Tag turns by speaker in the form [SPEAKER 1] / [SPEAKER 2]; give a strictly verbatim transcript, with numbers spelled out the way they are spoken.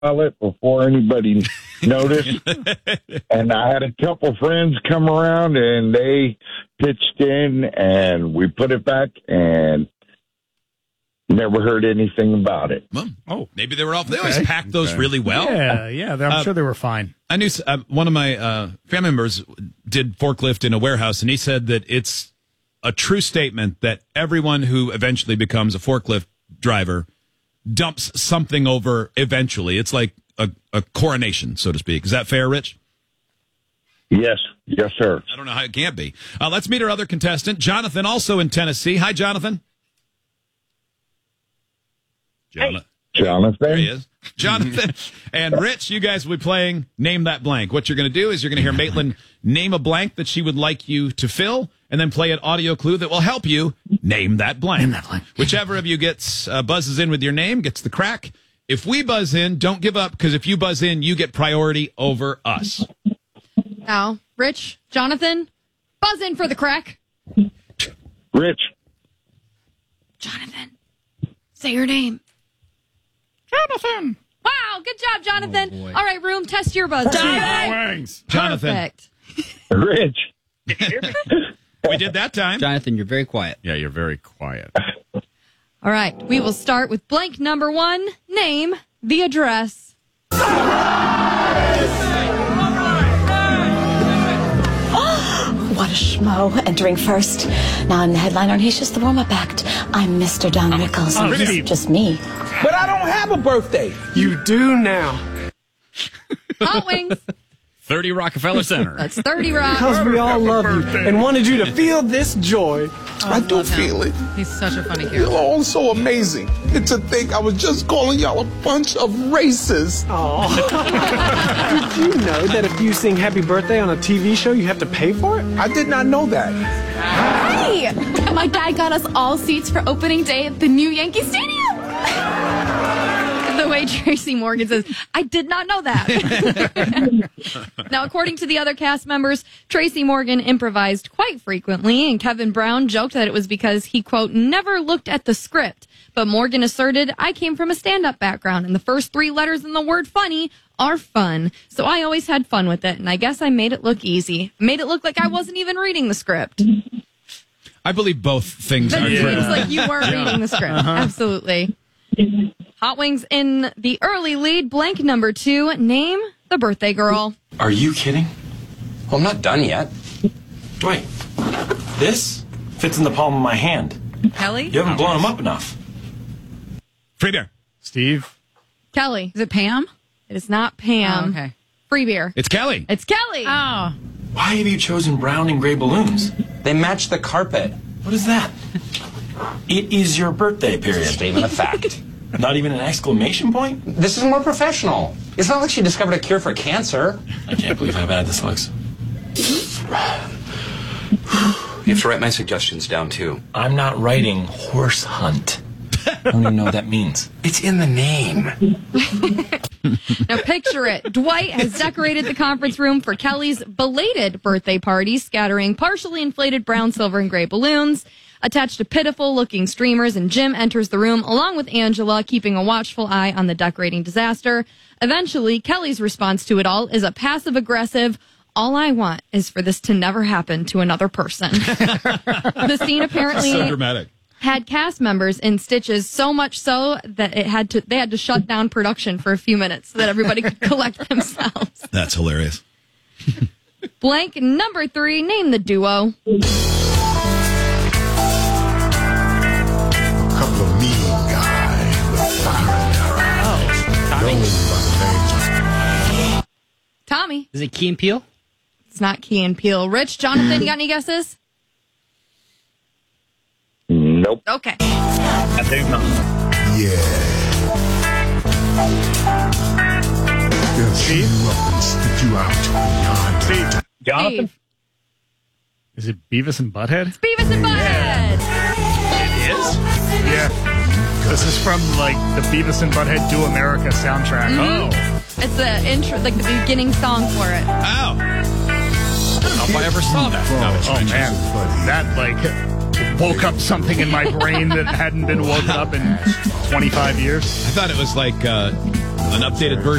[SPEAKER 1] it before anybody noticed. And I had a couple friends come around, and they pitched in, and we put it back, and never heard anything about it.
[SPEAKER 2] Well,
[SPEAKER 3] oh,
[SPEAKER 2] maybe they were off. They
[SPEAKER 3] okay.
[SPEAKER 2] always packed those
[SPEAKER 3] okay.
[SPEAKER 2] really well.
[SPEAKER 3] Yeah, yeah. I'm uh, sure they were fine.
[SPEAKER 2] I knew uh, one of my uh, family members did forklift in a warehouse, and he said that it's a true statement that everyone who eventually becomes a forklift driver dumps something over eventually. It's like a, a coronation, so to speak. Is that fair, Rich?
[SPEAKER 1] Yes. Yes, sir.
[SPEAKER 2] I don't know how it can't be. Uh, let's meet our other contestant, Jonathan, also in Tennessee. Hi, Jonathan. Jonathan.
[SPEAKER 1] Jonathan.
[SPEAKER 2] There he is. Jonathan and Rich, you guys will be playing Name That Blank. What you're going to do is you're going to hear Maitland name a blank that she would like you to fill, and then play an audio clue that will help you name that blank.
[SPEAKER 3] Name that blank.
[SPEAKER 2] Whichever of you gets uh, buzzes in with your name gets the crack. If we buzz in, don't give up, because if you buzz in, you get priority over us.
[SPEAKER 4] Now, Rich, Jonathan, buzz in for the crack.
[SPEAKER 1] Rich.
[SPEAKER 4] Jonathan, say your name.
[SPEAKER 3] Jonathan.
[SPEAKER 4] Wow, good job, Jonathan.
[SPEAKER 2] Oh,
[SPEAKER 4] all right, room, test your buzz.
[SPEAKER 2] Jonathan.
[SPEAKER 4] Perfect.
[SPEAKER 1] Rich.
[SPEAKER 2] We did that time.
[SPEAKER 5] Jonathan, you're very quiet.
[SPEAKER 3] Yeah, you're very quiet.
[SPEAKER 4] All right, we will start with blank number one. Name the address.
[SPEAKER 6] What a schmo, entering first. Now I'm the headliner, and he's just the warm-up act. I'm Mister Don Rickles, and
[SPEAKER 3] oh,
[SPEAKER 6] he's just me.
[SPEAKER 7] But I don't have a birthday.
[SPEAKER 8] You do now.
[SPEAKER 4] Hot Wings.
[SPEAKER 5] thirty Rockefeller Center.
[SPEAKER 4] That's thirty Rock.
[SPEAKER 8] Because we all love you and wanted you to feel this joy.
[SPEAKER 7] I do feel it.
[SPEAKER 9] He's such a funny
[SPEAKER 7] You're
[SPEAKER 9] character.
[SPEAKER 7] all so amazing. And to think I was just calling y'all a bunch of racists.
[SPEAKER 8] Aw. Did you know that if you sing Happy Birthday on a T V show, you have to pay for it?
[SPEAKER 7] I did not know that.
[SPEAKER 10] Hey! My dad got us all seats for opening day at the new Yankee Stadium.
[SPEAKER 4] The way Tracy Morgan says, I did not know that. Now, according to the other cast members, Tracy Morgan improvised quite frequently, and Kevin Brown joked that it was because he, quote, never looked at the script. But Morgan asserted, I came from a stand-up background, and the first three letters in the word funny are fun. So I always had fun with it, and I guess I made it look easy. Made it look like I wasn't even reading the script.
[SPEAKER 2] I believe both things
[SPEAKER 4] That
[SPEAKER 2] are true.
[SPEAKER 4] seems like you weren't reading the script.
[SPEAKER 3] Uh-huh.
[SPEAKER 4] Absolutely. Hot Wings in the early lead. Blank number two. Name the birthday girl.
[SPEAKER 11] Are you kidding? Well, I'm not done yet.
[SPEAKER 12] Dwight, this fits in the palm of my hand.
[SPEAKER 9] Kelly?
[SPEAKER 12] You haven't blown him up enough.
[SPEAKER 2] Free beer.
[SPEAKER 3] Steve.
[SPEAKER 4] Kelly.
[SPEAKER 9] Is it Pam?
[SPEAKER 4] It is not Pam.
[SPEAKER 9] Oh, okay.
[SPEAKER 4] Free beer.
[SPEAKER 2] It's Kelly.
[SPEAKER 4] It's Kelly.
[SPEAKER 9] Oh.
[SPEAKER 12] Why have you chosen brown and gray balloons?
[SPEAKER 11] They match the carpet.
[SPEAKER 12] What is that? It is your birthday period.
[SPEAKER 11] Statement of fact.
[SPEAKER 12] Not even an exclamation point?
[SPEAKER 11] This is more professional. It's not like she discovered a cure for cancer.
[SPEAKER 12] I can't believe how bad this looks.
[SPEAKER 11] You have to write my suggestions down, too.
[SPEAKER 12] I'm not writing horse hunt. I don't even know what that means.
[SPEAKER 11] It's in the name.
[SPEAKER 4] Now picture it. Dwight has decorated the conference room for Kelly's belated birthday party, scattering partially inflated brown, silver, and gray balloons attached to pitiful-looking streamers, and Jim enters the room along with Angela, keeping a watchful eye on the decorating disaster. Eventually, Kelly's response to it all is a passive-aggressive, all I want is for this to never happen to another person. The scene apparently
[SPEAKER 2] So dramatic.
[SPEAKER 4] had cast members in stitches, so much so that it had to they had to shut down production for a few minutes so that everybody could collect themselves.
[SPEAKER 2] That's hilarious.
[SPEAKER 4] Blank number three, name the duo.
[SPEAKER 13] Couple of mean guys with fire in their eyes.
[SPEAKER 5] Tommy.
[SPEAKER 4] Tommy.
[SPEAKER 5] Is it Key and Peele?
[SPEAKER 4] It's not Key and Peele. Rich, Jonathan, you got any guesses?
[SPEAKER 1] Nope.
[SPEAKER 4] Okay.
[SPEAKER 12] I think not.
[SPEAKER 13] Yeah. They'll chew you up and spit you out beyond.
[SPEAKER 3] Steve.
[SPEAKER 12] Jonathan?
[SPEAKER 4] Steve.
[SPEAKER 3] Is it Beavis and Butthead?
[SPEAKER 4] It's Beavis and Butthead.
[SPEAKER 12] It is?
[SPEAKER 3] Yeah. This is from, like, the Beavis and Butthead Do America soundtrack.
[SPEAKER 4] Mhm.
[SPEAKER 3] Oh.
[SPEAKER 4] It's the intro, like the beginning song for it.
[SPEAKER 2] Oh. I don't know if I ever saw that. No, it's
[SPEAKER 3] Oh, man. That, like, woke up something in my brain that hadn't been woken up in twenty-five years.
[SPEAKER 2] I thought it was like uh, An updated version